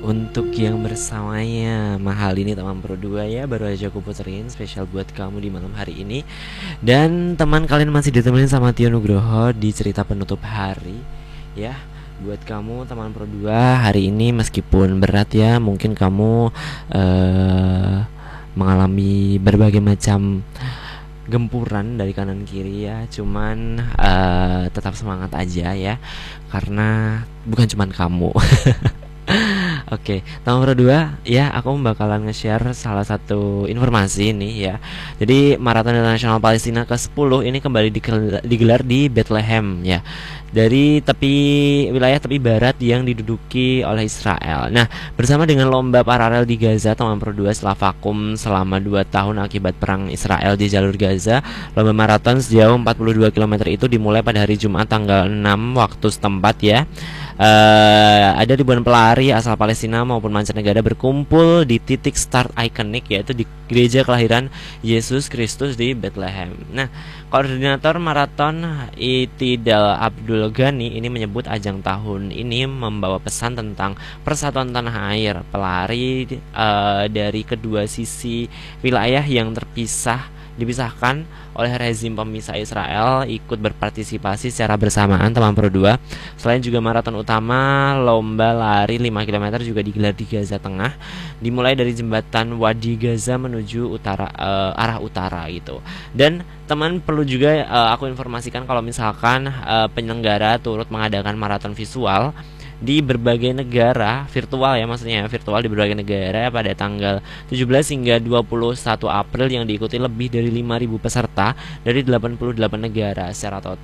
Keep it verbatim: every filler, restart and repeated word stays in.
Untuk yang bersamanya mahal ini teman Pro dua ya, baru aja aku puterin spesial buat kamu di malam hari ini. Dan teman, kalian masih ditemenin sama Tio Nugroho di cerita penutup hari ya. Buat kamu teman Pro dua, hari ini meskipun berat ya, mungkin kamu uh, mengalami berbagai macam gempuran dari kanan kiri ya, cuman uh, tetap semangat aja ya, karena bukan cuman kamu. Oke, nomor dua ya, aku bakalan nge-share salah satu informasi nih ya. Jadi Maraton Internasional Palestina ke sepuluh ini kembali digelar di Bethlehem ya, dari tepi wilayah tepi barat yang diduduki oleh Israel. Nah, bersama dengan lomba paralel di Gaza, teman Pro dua, setelah vakum selama dua tahun akibat perang Israel di jalur Gaza, lomba maraton sejauh empat puluh dua kilometer itu dimulai pada hari Jumat tanggal enam waktu setempat ya. Uh, ada ribuan pelari asal Palestina maupun mancanegara berkumpul di titik start ikonik, yaitu di gereja kelahiran Yesus Kristus di Bethlehem. Nah, koordinator maraton Itidal Abdul Ghani ini menyebut ajang tahun ini membawa pesan tentang persatuan tanah air. Pelari uh, dari kedua sisi wilayah yang terpisah dipisahkan oleh rezim pemisah Israel ikut berpartisipasi secara bersamaan teman Pro dua. Selain juga maraton utama, lomba lari lima kilometer juga digelar di Gaza Tengah, dimulai dari jembatan Wadi Gaza menuju utara, uh, arah utara gitu. Dan teman, perlu juga uh, aku informasikan kalau misalkan uh, penyelenggara turut mengadakan maraton visual di berbagai negara, virtual ya, maksudnya virtual di berbagai negara pada tanggal tujuh belas hingga dua puluh satu April, yang diikuti lebih dari lima ribu peserta dari delapan puluh delapan negara secara total.